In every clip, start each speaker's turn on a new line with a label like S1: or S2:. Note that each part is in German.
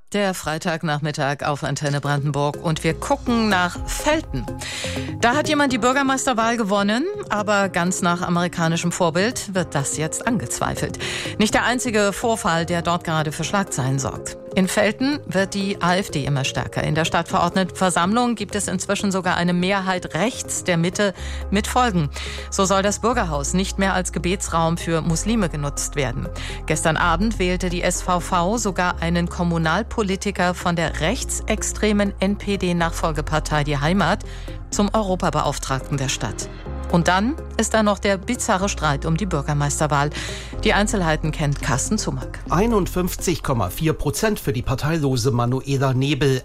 S1: Der Freitagnachmittag auf Antenne Brandenburg und wir gucken nach Velten. Da hat jemand die Bürgermeisterwahl gewonnen, aber ganz nach amerikanischem Vorbild wird das jetzt angezweifelt. Nicht der einzige Vorfall, der dort gerade für Schlagzeilen sorgt. In Velten wird die AfD immer stärker. In der Stadtverordnetenversammlung gibt es inzwischen sogar eine Mehrheit rechts der Mitte mit Folgen. So soll das Bürgerhaus nicht mehr als Gebetsraum für Muslime genutzt werden. Gestern Abend wählte die SVV sogar einen Kommunalpolitiker von der rechtsextremen NPD-Nachfolgepartei Die Heimat zum Europabeauftragten der Stadt. Und dann ist da noch der bizarre Streit um die Bürgermeisterwahl. Die Einzelheiten kennt Carsten Zumack.
S2: 51,4% für die parteilose Manuela Nebel,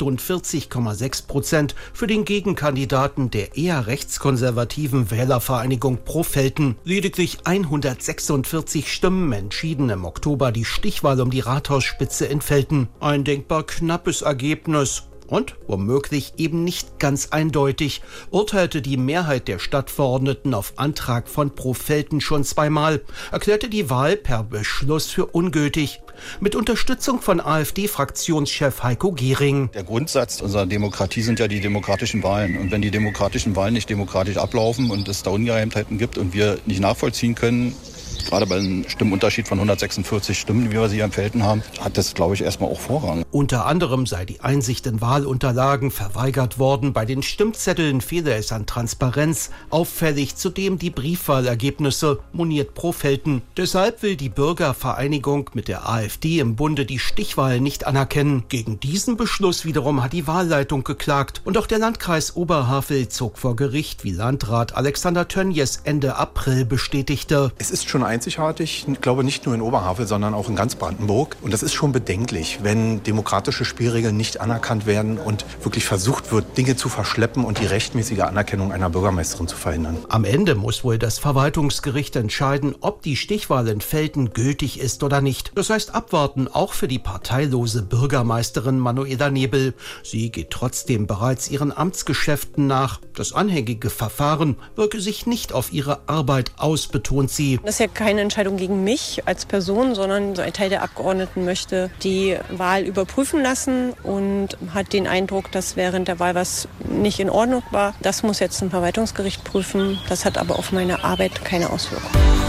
S2: 48,6% für den Gegenkandidaten der eher rechtskonservativen Wählervereinigung Pro Velten. Lediglich 146 Stimmen entschieden im Oktober die Stichwahl um die Rathausspitze in Velten. Ein denkbar knappes Ergebnis. Und, womöglich eben nicht ganz eindeutig, urteilte die Mehrheit der Stadtverordneten auf Antrag von Pro Velten schon zweimal, erklärte die Wahl per Beschluss für ungültig. Mit Unterstützung von AfD-Fraktionschef Heiko Gehring.
S3: Der Grundsatz unserer Demokratie sind ja die demokratischen Wahlen. Und wenn die demokratischen Wahlen nicht demokratisch ablaufen und es da Ungereimtheiten gibt und wir nicht nachvollziehen können, gerade bei einem Stimmenunterschied von 146 Stimmen, wie wir sie am Velten haben, hat das, glaube ich, erstmal auch Vorrang.
S2: Unter anderem sei die Einsicht in Wahlunterlagen verweigert worden. Bei den Stimmzetteln fehle es an Transparenz. Auffällig zudem die Briefwahlergebnisse, moniert Pro Velten. Deshalb will die Bürgervereinigung mit der AfD im Bunde die Stichwahl nicht anerkennen. Gegen diesen Beschluss wiederum hat die Wahlleitung geklagt. Und auch der Landkreis Oberhavel zog vor Gericht, wie Landrat Alexander Tönjes Ende April bestätigte.
S4: Es ist schon einzigartig, ich glaube nicht nur in Oberhavel, sondern auch in ganz Brandenburg. Und das ist schon bedenklich, wenn demokratische Spielregeln nicht anerkannt werden und wirklich versucht wird, Dinge zu verschleppen und die rechtmäßige Anerkennung einer Bürgermeisterin zu verhindern.
S2: Am Ende muss wohl das Verwaltungsgericht entscheiden, ob die Stichwahl in Velten gültig ist oder nicht. Das heißt abwarten, auch für die parteilose Bürgermeisterin Manuela Nebel. Sie geht trotzdem bereits ihren Amtsgeschäften nach. Das anhängige Verfahren wirke sich nicht auf ihre Arbeit aus, betont sie.
S5: Das ist ja keine Entscheidung gegen mich als Person, sondern so ein Teil der Abgeordneten möchte die Wahl überprüfen lassen und hat den Eindruck, dass während der Wahl was nicht in Ordnung war. Das muss jetzt ein Verwaltungsgericht prüfen. Das hat aber auf meine Arbeit keine Auswirkungen.